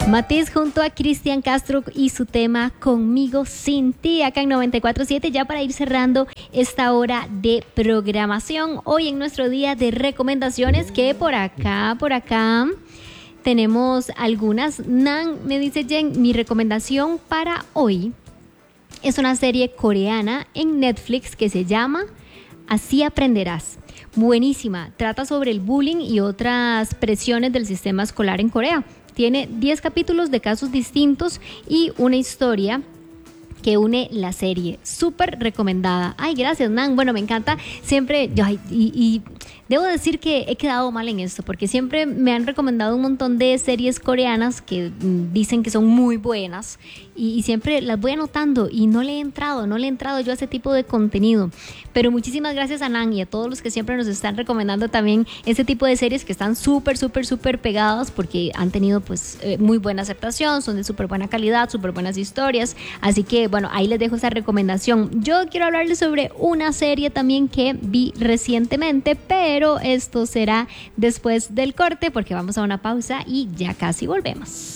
Matiz junto a Cristian Castro y su tema Conmigo Sin Ti, acá en 94.7, ya para ir cerrando esta hora de programación. Hoy en nuestro día de recomendaciones, que por acá tenemos algunas. Nan me dice: Jen, mi recomendación para hoy es una serie coreana en Netflix que se llama Así Aprenderás. Buenísima, trata sobre el bullying y otras presiones del sistema escolar en Corea. Tiene 10 capítulos de casos distintos y una historia que une la serie. Súper recomendada. Ay, gracias, Nan. Bueno, me encanta siempre. Y debo decir que he quedado mal en esto, porque siempre me han recomendado un montón de series coreanas que dicen que son muy buenas y siempre las voy anotando y no le he entrado yo a ese tipo de contenido. Pero muchísimas gracias a Nan y a todos los que siempre nos están recomendando también ese tipo de series que están súper pegadas, porque han tenido pues muy buena aceptación, son de súper buena calidad, súper buenas historias. Así que bueno, ahí les dejo esa recomendación. Yo quiero hablarles sobre una serie también que vi recientemente, pero esto será después del corte, porque vamos a una pausa y ya casi volvemos.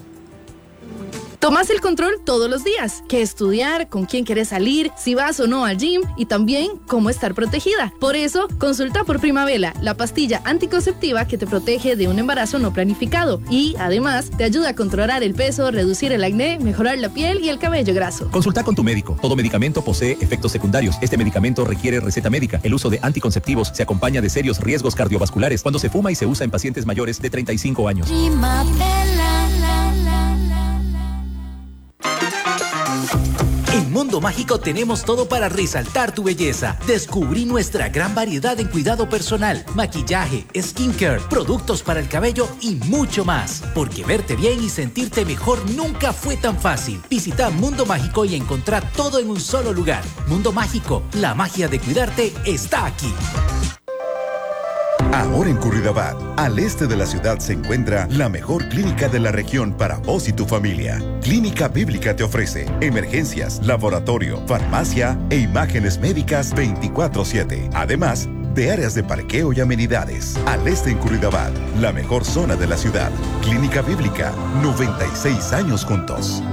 Tomás el control todos los días. ¿Qué estudiar? ¿Con quién quieres salir? ¿Si vas o no al gym? Y también cómo estar protegida. Por eso, consulta por Primavela, la pastilla anticonceptiva que te protege de un embarazo no planificado. Y, además, te ayuda a controlar el peso, reducir el acné, mejorar la piel y el cabello graso. Consulta con tu médico. Todo medicamento posee efectos secundarios. Este medicamento requiere receta médica. El uso de anticonceptivos se acompaña de serios riesgos cardiovasculares cuando se fuma y se usa en pacientes mayores de 35 años. Primavera. En Mundo Mágico tenemos todo para resaltar tu belleza. Descubrí nuestra gran variedad en cuidado personal, maquillaje, skincare, productos para el cabello y mucho más. Porque verte bien y sentirte mejor nunca fue tan fácil. Visita Mundo Mágico y encontrá todo en un solo lugar. Mundo Mágico, la magia de cuidarte está aquí. Ahora en Curridabat, al este de la ciudad, se encuentra la mejor clínica de la región para vos y tu familia. Clínica Bíblica te ofrece emergencias, laboratorio, farmacia e imágenes médicas 24/7. Además de áreas de parqueo y amenidades. Al este en Curridabat, la mejor zona de la ciudad. Clínica Bíblica, 96 años juntos.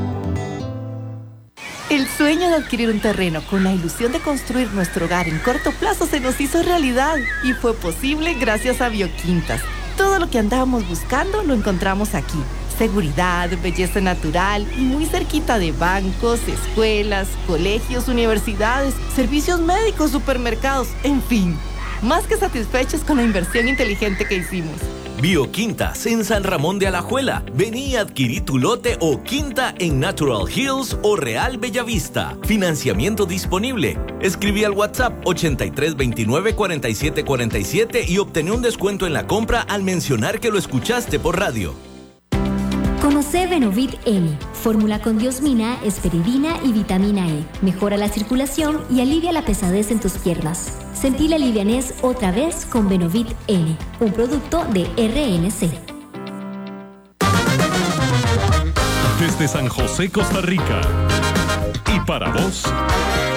El sueño de adquirir un terreno con la ilusión de construir nuestro hogar en corto plazo se nos hizo realidad y fue posible gracias a Bioquintas. Todo lo que andábamos buscando lo encontramos aquí. Seguridad, belleza natural y muy cerquita de bancos, escuelas, colegios, universidades, servicios médicos, supermercados, en fin. Más que satisfechos con la inversión inteligente que hicimos. Bioquintas en San Ramón de Alajuela. Vení a adquirir tu lote o quinta en Natural Hills o Real Bellavista. Financiamiento disponible. Escribí al WhatsApp 83 29 47 47 y obtené un descuento en la compra al mencionar que lo escuchaste por radio. Conoce Benovit N, fórmula con diosmina, esperidina y vitamina E. Mejora la circulación y alivia la pesadez en tus piernas. Sentí la livianez otra vez con Benovit N, un producto de RNC. Desde San José, Costa Rica. Y para vos,